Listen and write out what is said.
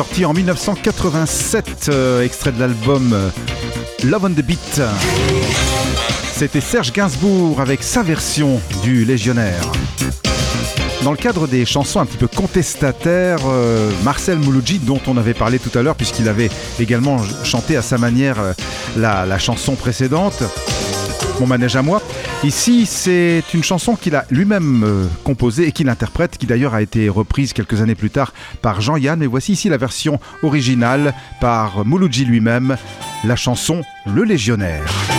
sorti en 1987, extrait de l'album Love on the Beat. C'était Serge Gainsbourg avec sa version du Légionnaire. Dans le cadre des chansons un petit peu contestataires, Marcel Mouloudji, dont on avait parlé tout à l'heure, puisqu'il avait également chanté à sa manière la chanson précédente, Mon manège à moi. Ici, c'est une chanson qu'il a lui-même composée et qu'il interprète, qui d'ailleurs a été reprise quelques années plus tard par Jean-Yann. Mais voici ici la version originale par Mouloudji lui-même, la chanson Le Légionnaire.